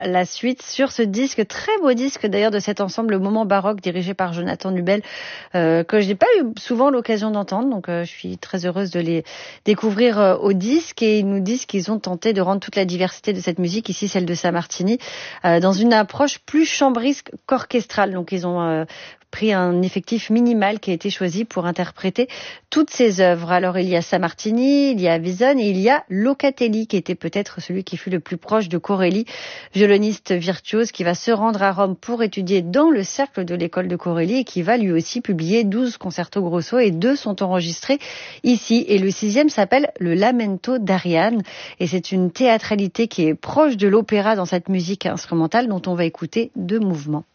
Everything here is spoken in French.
la suite sur ce disque, très beau disque d'ailleurs de cet ensemble, le Moment Baroque, dirigé par Jonathan Nubel, que je n'ai pas eu souvent l'occasion d'entendre, donc je suis très heureuse de les découvrir au disque, et ils nous disent qu'ils ont tenté de rendre toute la diversité de cette musique, ici celle de Sammartini, dans une approche plus chambrisque qu'orchestrale. Donc ils ont pris un effectif minimal qui a été choisi pour interpréter toutes ces œuvres. Alors il y a Sammartini, il y a Wiesel et il y a Locatelli, qui était peut-être celui qui fut le plus proche de Corelli, violoniste virtuose qui va se rendre à Rome pour étudier dans le cercle de l'école de Corelli et qui va lui aussi publier 12 concertos grosso, et 2 sont enregistrés ici. Et le 6e s'appelle le Lamento d'Ariane, et c'est une théâtralité qui est proche de l'opéra dans cette musique instrumentale dont on va écouter 2 mouvements.